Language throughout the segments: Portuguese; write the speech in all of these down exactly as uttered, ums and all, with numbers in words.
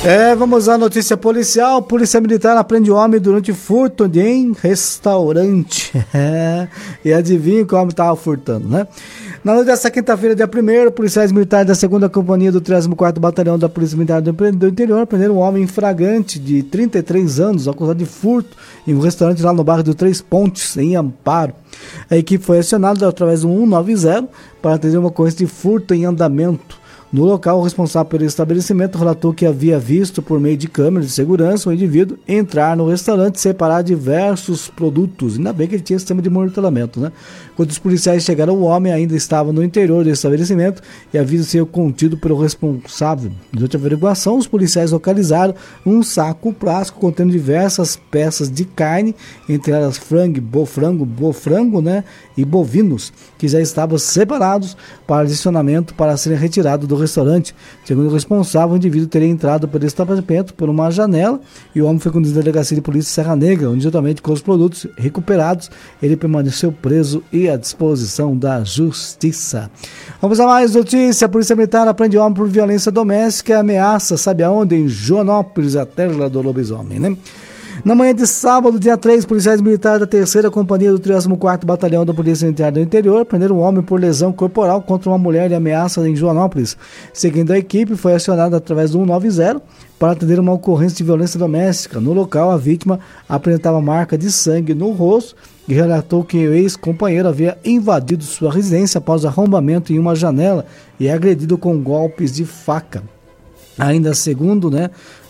É, vamos à notícia policial. Polícia Militar aprende homem durante furto em restaurante. É, e adivinha que o homem estava furtando, né? Na noite desta quinta-feira, dia primeiro, policiais militares da segunda Companhia do trigésimo quarto Batalhão da Polícia Militar do Interior prenderam um homem em flagrante de trinta e três anos, acusado de furto em um restaurante lá no bairro do Três Pontes, em Amparo. A equipe foi acionada através do cento e noventa para atender uma ocorrência de furto em andamento. No local, o responsável pelo estabelecimento relatou que havia visto, por meio de câmeras de segurança, o indivíduo entrar no restaurante e separar diversos produtos. Ainda bem que ele tinha sistema de monitoramento, né? Quando os policiais chegaram, o homem ainda estava no interior do estabelecimento e havia sido contido pelo responsável. Durante a averiguação, os policiais localizaram um saco plástico contendo diversas peças de carne, entre elas frango, bofrango, bofrango, né? E bovinos, que já estavam separados para adicionamento para serem retirados do restaurante. Segundo o responsável, o indivíduo teria entrado pelo estabelecimento por uma janela e o homem foi conduzido à delegacia de polícia Serra Negra, onde, juntamente com os produtos recuperados, ele permaneceu preso e à disposição da justiça. Vamos a mais notícia. A Polícia Militar aprende homem por violência doméstica e ameaça, sabe aonde? Em Joanópolis, a terra do lobisomem, né? Na manhã de sábado, dia três, policiais militares da terceira Companhia do trigésimo quarto Batalhão da Polícia Militar do Interior prenderam um homem por lesão corporal contra uma mulher e ameaça em Joanópolis. Seguindo a equipe, foi acionada através do cento e noventa para atender uma ocorrência de violência doméstica. No local, a vítima apresentava marca de sangue no rosto e relatou que o ex-companheiro havia invadido sua residência após arrombamento em uma janela e agredido com golpes de faca. Ainda segundo, né?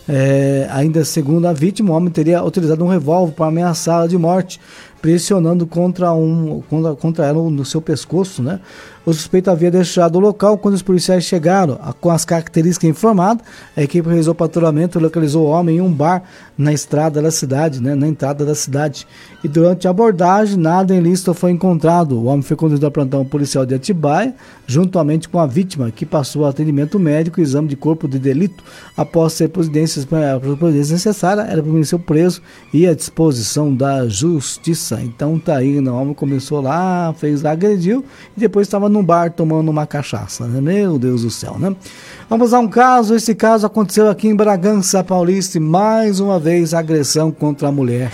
É, ainda segundo a vítima, o homem teria utilizado um revólver para ameaçá-la de morte, pressionando contra, um, contra, contra ela no seu pescoço, né? O suspeito havia deixado o local quando os policiais chegaram. Com as características informadas, a equipe realizou patrulhamento e localizou o homem em um bar na estrada da cidade, né? Na entrada da cidade. E durante a abordagem, nada ilícito foi encontrado. O homem foi conduzido ao plantão policial de Atibaia, juntamente com a vítima, que passou atendimento médico e exame de corpo de delito. Após ser providências, providências necessárias, era permaneceu preso e à disposição da justiça. Então tá aí, o homem começou lá, fez, agrediu e depois estava no bar tomando uma cachaça, né? Meu Deus do céu, né? Vamos a um caso. Esse caso aconteceu aqui em Bragança Paulista e mais uma vez agressão contra a mulher.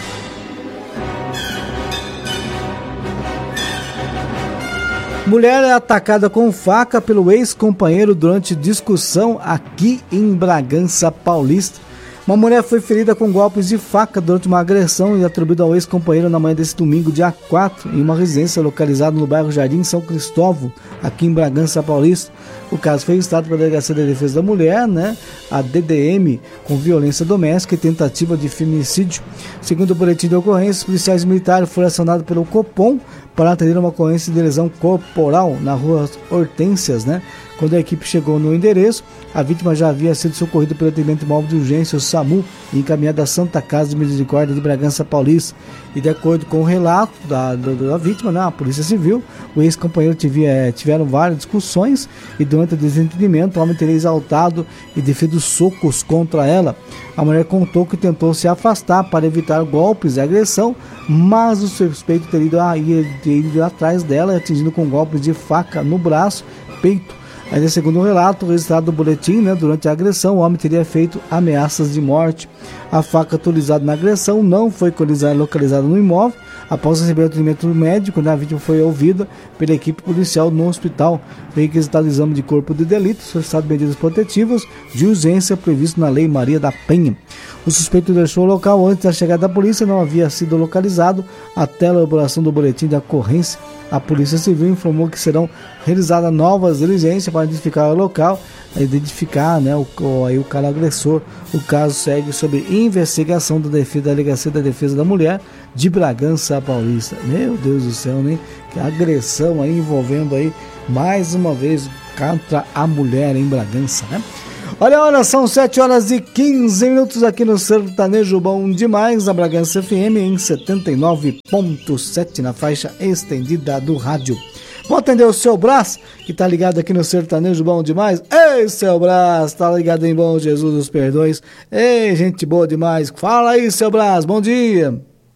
Mulher é atacada com faca pelo ex-companheiro durante discussão aqui em Bragança Paulista. Uma mulher foi ferida com golpes de faca durante uma agressão e atribuída ao ex-companheiro na manhã desse domingo, dia quatro, em uma residência localizada no bairro Jardim São Cristóvão, aqui em Bragança Paulista. O caso foi registrado pela Delegacia de Defesa da Mulher, né, a D D M, com violência doméstica e tentativa de feminicídio. Segundo o boletim de ocorrência, os policiais militares foram acionados pelo Copom para atender uma ocorrência de lesão corporal na rua Hortências, né? Quando a equipe chegou no endereço, a vítima já havia sido socorrida pelo atendimento móvel de urgência, o SAMU, e encaminhada à Santa Casa de Misericórdia de Bragança Paulista. E de acordo com o relato da, da, da vítima, né, a Polícia Civil, o ex-companheiro tivia, tiveram várias discussões e durante o desentendimento o homem teria exaltado e deferido socos contra ela. A mulher contou que tentou se afastar para evitar golpes e agressão, mas o suspeito teria ido, teria ido atrás dela, atingindo com golpes de faca no braço, peito. Ainda segundo o relato, o resultado do boletim, né, durante a agressão, o homem teria feito ameaças de morte. A faca utilizada na agressão não foi localizada no imóvel. Após receber o atendimento médico, né, a vítima foi ouvida pela equipe policial no hospital. Foi requisitado o exame de corpo de delito, solicitado medidas protetivas de urgência previsto na Lei Maria da Penha. O suspeito deixou o local antes da chegada da polícia e não havia sido localizado até a elaboração do boletim de ocorrência. A Polícia Civil informou que serão realizadas novas diligências para identificar o local, identificar, né, o, o, aí o cara agressor. O caso segue sob investigação da, defesa, da Delegacia da Defesa da Mulher de Bragança Paulista. Meu Deus do céu, né? Que agressão aí envolvendo aí mais uma vez contra a mulher em Bragança, né? Olha, olha, são sete horas e quinze minutos aqui no Sertanejo Bom Demais, da Bragança F M em setenta e nove ponto sete na faixa estendida do rádio. Vou atender o seu Brás, que tá ligado aqui no Sertanejo Bom Demais. Ei, seu Brás, tá ligado em Bom Jesus dos Perdões. Ei, gente boa demais. Fala aí, seu Brás, bom dia.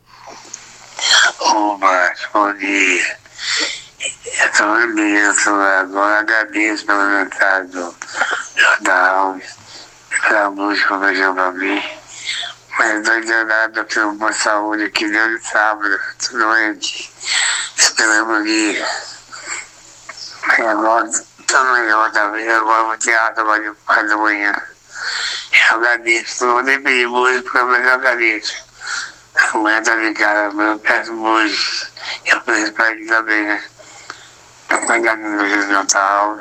Ô, Márcio, bom dia. Eu tô ambiente agora, agradeço pela mensagem do Jornal Alves. a música beijão pra mim. Mas dois internados aqui no Posto de Saúde, aqui desde sábado, tô doente, esperando o dia. Mas agora, tô melhor também, agora vou teatro agora de quatro da manhã. Eu agradeço, não vou nem pedir música, mas eu agradeço. Amanhã tá ligada, eu peço música, eu peço pra ele também, né? Agradeço a Jesus Natal.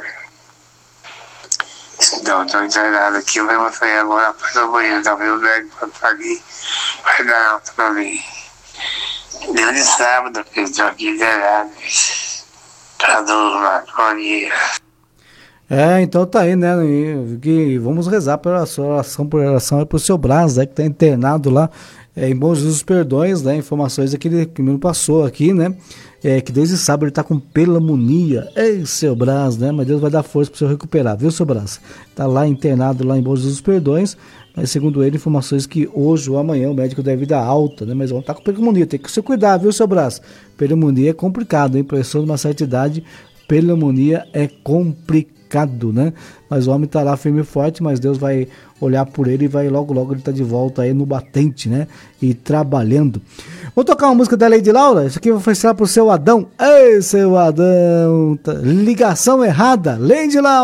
Então, tô internado aqui, eu vou sair agora para amanhã, talvez o médico vai estar aqui, vai dar alta pra mim. Deu de sábado, eu tô aqui internado. Tá duro lá, bom dia. É, então tá aí, né? E, que vamos rezar pela sua oração, por oração e pro seu Brás, né? Que tá internado lá é, em Bom Jesus dos Perdões, né? Informações que ele que me passou aqui, né? É, que desde sábado ele tá com pneumonia. Ei, seu Brás, né? Mas Deus vai dar força pro seu recuperar, viu, seu Brás? Tá lá internado lá em Bom Jesus dos Perdões, mas segundo ele, informações que hoje ou amanhã o médico deve dar alta, né? Mas vão estar tá com pneumonia, tem que se cuidar, viu, seu Brás? Pneumonia é complicado, hein? Pessoa de uma certa idade, pneumonia é complicado, né? Mas o homem tá lá firme e forte, mas Deus vai olhar por ele e vai logo logo ele tá de volta aí no batente, né? E trabalhando. Vou tocar uma música da Lady Laura, isso aqui eu vou oferecer pro seu Adão. Ei, seu Adão, ligação errada, Lady Laura.